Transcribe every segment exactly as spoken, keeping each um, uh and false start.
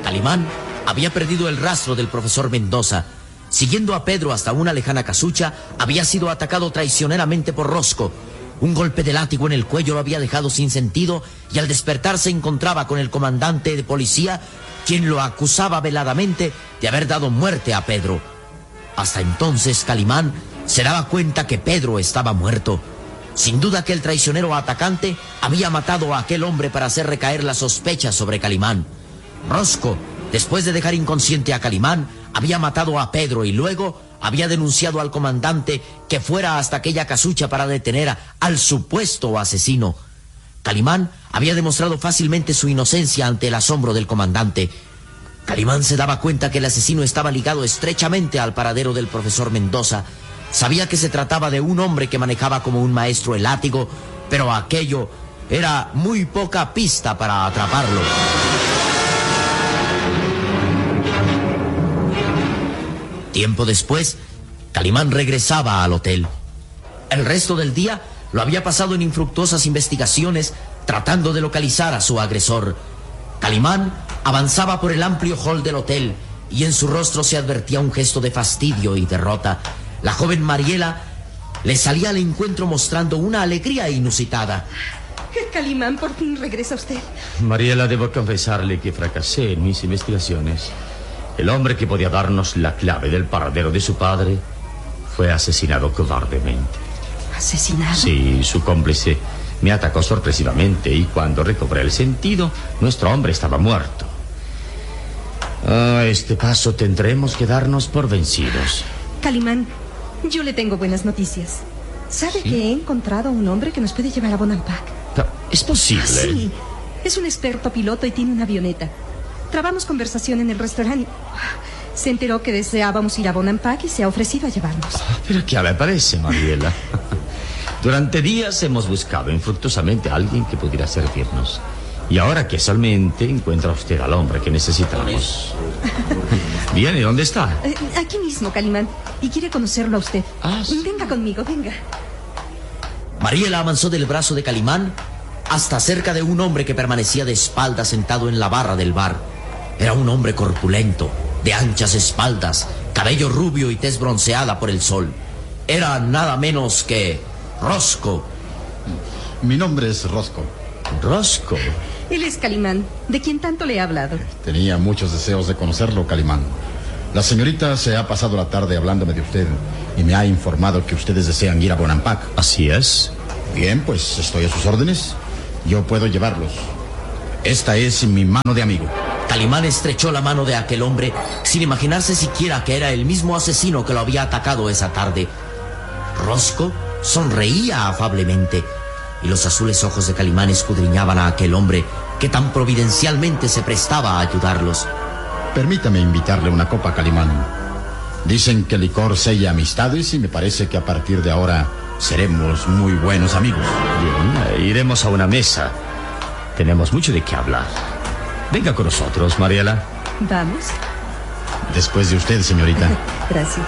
Calimán había perdido el rastro del profesor Mendoza. Siguiendo a Pedro hasta una lejana casucha, había sido atacado traicioneramente por Rosco. Un golpe de látigo en el cuello lo había dejado sin sentido y al despertar se encontraba con el comandante de policía, quien lo acusaba veladamente de haber dado muerte a Pedro. Hasta entonces Calimán se daba cuenta que Pedro estaba muerto. Sin duda que el traicionero atacante había matado a aquel hombre para hacer recaer la sospecha sobre Calimán. Rosco, después de dejar inconsciente a Calimán, había matado a Pedro y luego había denunciado al comandante que fuera hasta aquella casucha para detener a, al supuesto asesino. Calimán había demostrado fácilmente su inocencia ante el asombro del comandante. Calimán se daba cuenta que el asesino estaba ligado estrechamente al paradero del profesor Mendoza. Sabía que se trataba de un hombre que manejaba como un maestro el látigo, pero aquello era muy poca pista para atraparlo. Tiempo después, Calimán regresaba al hotel. El resto del día lo había pasado en infructuosas investigaciones tratando de localizar a su agresor. Calimán avanzaba por el amplio hall del hotel y en su rostro se advertía un gesto de fastidio y derrota. La joven Mariela le salía al encuentro mostrando una alegría inusitada. Calimán, por fin regresa usted. Mariela, debo confesarle que fracasé en mis investigaciones. El hombre que podía darnos la clave del paradero de su padre fue asesinado cobardemente. ¿Asesinado? Sí, su cómplice me atacó sorpresivamente y cuando recobré el sentido, nuestro hombre estaba muerto. A este paso tendremos que darnos por vencidos. Calimán, yo le tengo buenas noticias. ¿Sabe ¿Sí? que he encontrado a un hombre que nos puede llevar a Bonampak? ¿Es posible? Sí, es un experto piloto y tiene una avioneta. Trabamos conversación en el restaurante. Se enteró que deseábamos ir a Bonampak y se ha ofrecido a llevarnos. Oh, pero ¿qué le parece, Mariela? Durante días hemos buscado infructuosamente a alguien que pudiera servirnos. Y ahora casualmente encuentra usted al hombre que necesitamos. Bien, ¿y dónde está? Eh, aquí mismo, Calimán. Y quiere conocerlo a usted. Ah, sí. Venga conmigo, venga. Mariela avanzó del brazo de Calimán hasta cerca de un hombre que permanecía de espaldas sentado en la barra del bar. Era un hombre corpulento, de anchas espaldas, cabello rubio y tez bronceada por el sol. Era nada menos que Rosco. Mi nombre es Rosco. ¿Rosco? Él es Calimán, de quien tanto le he hablado. Tenía muchos deseos de conocerlo, Calimán. La señorita se ha pasado la tarde hablándome de usted y me ha informado que ustedes desean ir a Bonampak. Así es. Bien, pues estoy a sus órdenes. Yo puedo llevarlos. Esta es mi mano de amigo. Calimán estrechó la mano de aquel hombre sin imaginarse siquiera que era el mismo asesino que lo había atacado esa tarde. Rosco sonreía afablemente y los azules ojos de Calimán escudriñaban a aquel hombre que tan providencialmente se prestaba a ayudarlos. Permítame invitarle una copa, Calimán. Dicen que el licor sella amistades y me parece que a partir de ahora seremos muy buenos amigos. Bien, iremos a una mesa. Tenemos mucho de qué hablar. Venga con nosotros, Mariela. Vamos. Después de usted, señorita. Gracias.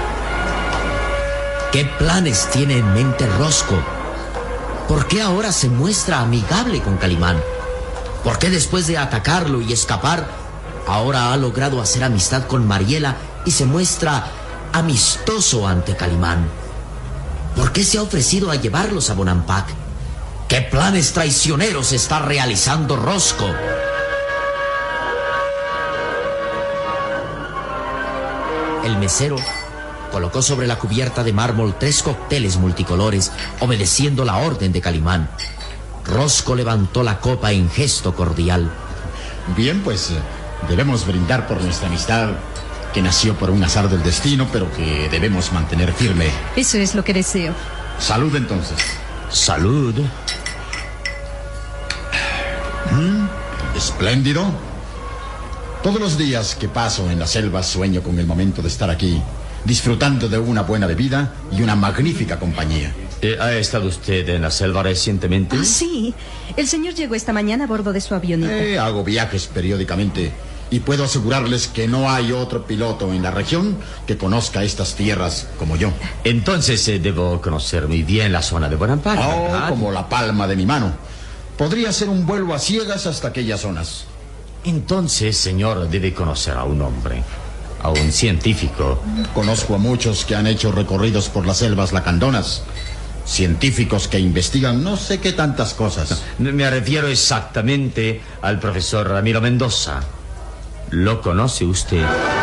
¿Qué planes tiene en mente Rosco? ¿Por qué ahora se muestra amigable con Calimán? ¿Por qué después de atacarlo y escapar, ahora ha logrado hacer amistad con Mariela y se muestra amistoso ante Calimán? ¿Por qué se ha ofrecido a llevarlos a Bonampak? ¿Qué planes traicioneros está realizando Rosco? El mesero colocó sobre la cubierta de mármol tres cócteles multicolores, obedeciendo la orden de Calimán. Rosco levantó la copa en gesto cordial. Bien, pues debemos brindar por nuestra amistad, que nació por un azar del destino, pero que debemos mantener firme. Eso es lo que deseo. Salud, entonces. Salud. ¿Mm? Espléndido. Todos los días que paso en la selva sueño con el momento de estar aquí, disfrutando de una buena bebida y una magnífica compañía. Eh, ¿Ha estado usted en la selva recientemente? Ah, sí. El señor llegó esta mañana a bordo de su avioneta. Eh, hago viajes periódicamente y puedo asegurarles que no hay otro piloto en la región que conozca estas tierras como yo. Entonces eh, debo conocer muy bien la zona de Bonampak. Oh, como la palma de mi mano. Podría ser un vuelo a ciegas hasta aquellas zonas. Entonces, señor, debe conocer a un hombre, a un científico. Conozco a muchos que han hecho recorridos por las selvas lacandonas. Científicos que investigan no sé qué tantas cosas. Me refiero exactamente al profesor Ramiro Mendoza. ¿Lo conoce usted?